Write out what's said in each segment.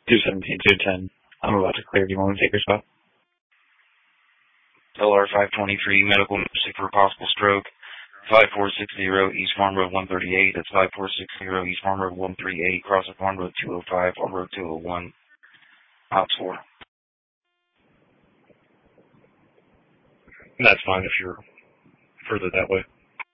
217, 210. I'm about to clear. Do you want me to take your spot? LR 523, medical emergency for possible stroke. 5460 East Farm Road 138. That's 5460 East Farm Road 138. Cross of Farm Road 205, Farm Road 201. Ops 4. That's fine if you're further that way.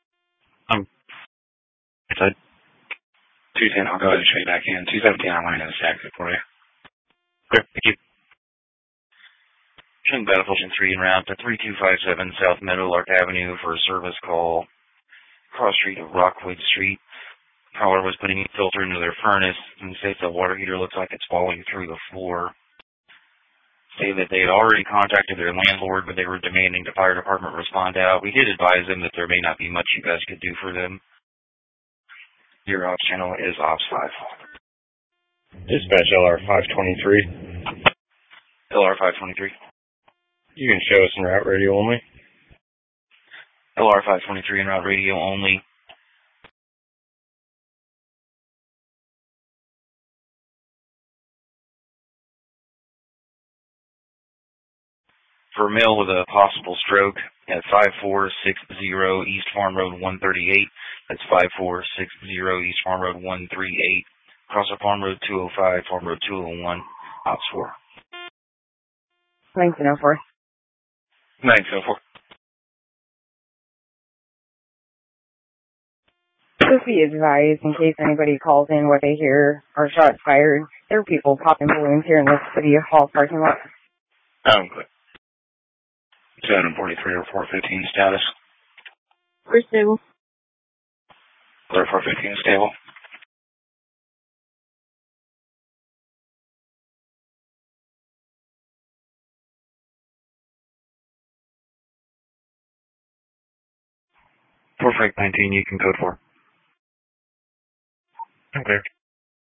Inside. 210, I'll go ahead and show you back in. 217, I'm going to stack it for you. Okay, thank you. Showing Battlefield 3 en route to 3257 South Meadowlark Avenue for a service call. Cross street of Rockwood Street. Caller was putting a filter into their furnace and says the water heater looks like it's falling through the floor. Say that they had already contacted their landlord, but they were demanding the fire department respond out. We did advise them that there may not be much you guys could do for them. Your ops channel is Ops 5. Dispatch LR 523. LR 523. You can show us in route radio only. LR 523 en route radio only. For a male with a possible stroke at 5460 East Farm Road 138. That's 5460 East Farm Road 138. Cross of Farm Road 205, Farm Road 201. Ops 4. 1904. 1904. Just be advised, in case anybody calls in what they hear are shots fired. There are people popping balloons here in the City Hall parking lot. Good. 743 or 415 status. We're stable. Or 415 stable. For Frank 19, you can code 4. Okay.